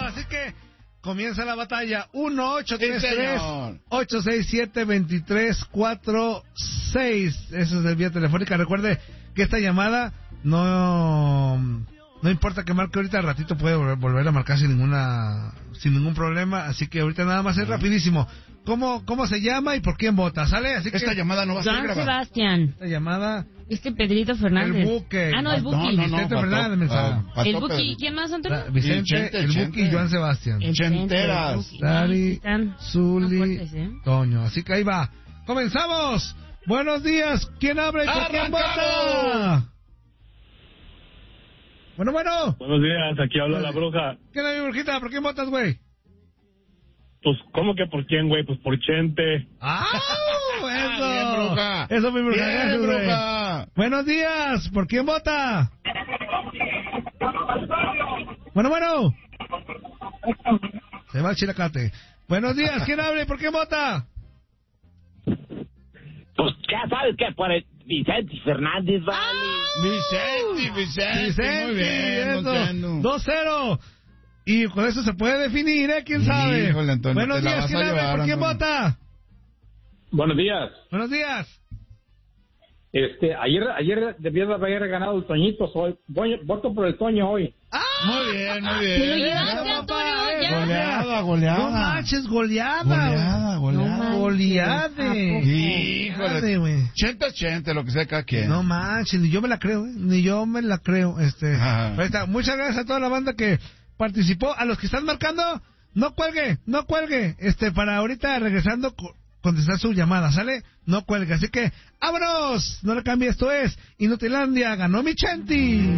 así que comienza la batalla. 1-833-867-2346. Eso es el vía telefónica. Recuerde que esta llamada no importa que marque ahorita, al ratito puede volver a marcar sin ningún problema. Así que ahorita nada más es rapidísimo. ¿Cómo se llama y por quién vota? ¿Sale? Así que esta llamada no va a ser grabada. Sebastián. Esta llamada... Pedrito Fernández. El Buque. Ah, no, el Buki. Vicente Fernández. El Buki. ¿Quién más, Antonio? Vicente, el Buki y Joan Sebastián. Chenteras. Dari, Zuli, Toño. Así que ahí va. ¡Comenzamos! Buenos días. ¿Quién habla y por quién vota? Bueno. Buenos días, aquí habla la bruja. ¿Qué onda, mi brujita? ¿Por quién votas, güey? Pues, ¿cómo que por quién, güey? Pues por Chente. ¡Ah! ¡Eso! Bien, bruja. Eso, mi bruja. Bien, bruja. Buenos días. ¿Por quién vota? Bueno. Se va el chilacate. Buenos días. ¿Quién habla y por quién vota? Pues ya sabes que por el Vicente Fernández, vale. Vicente. Muy bien, eso. Montano. 2-0. Y con eso se puede definir, ¿eh? ¿Quién sabe? Híjole, Antonio, Buenos días. ¿Quién habla y por quién vota? Buenos días. Buenos días. Ayer debió haber ganado el Toñito, voto por el Toño hoy. Muy bien. ¿Te lo llevaste, Antonio? Ya. Goleada. No manches, goleada. Goleade. Híjole, güey. Chente, lo que sea cada quien. No manches, ni yo me la creo, ¿eh? Ahí está. Muchas gracias a toda la banda que participó. A los que están marcando, no cuelgue. Para ahorita regresando contestar su llamada, ¿sale? No cuelgue. Así que, ¡vámonos! No le cambie, esto es Inutilandia, ganó mi Chenti.